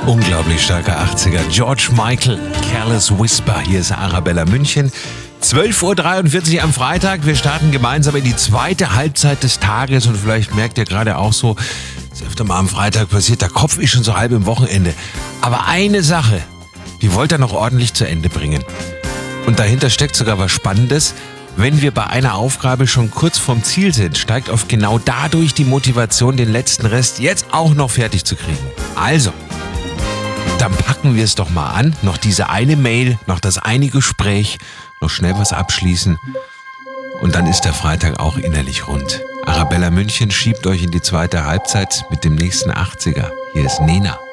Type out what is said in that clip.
Unglaublich starker 80er. George Michael, Careless Whisper. Hier ist Arabella München. 12.43 Uhr am Freitag. Wir starten gemeinsam in die zweite Halbzeit des Tages. Und vielleicht merkt ihr gerade auch so, das öfter mal am Freitag passiert, der Kopf ist schon so halb im Wochenende. Aber eine Sache, die wollte er noch ordentlich zu Ende bringen. Und dahinter steckt sogar was Spannendes. Wenn wir bei einer Aufgabe schon kurz vorm Ziel sind, steigt oft genau dadurch die Motivation, den letzten Rest jetzt auch noch fertig zu kriegen. Also, dann packen wir es doch mal an. Noch diese eine Mail, noch das eine Gespräch, noch schnell was abschließen. Und dann ist der Freitag auch innerlich rund. Arabella München schiebt euch in die zweite Halbzeit mit dem nächsten 80er. Hier ist Nena.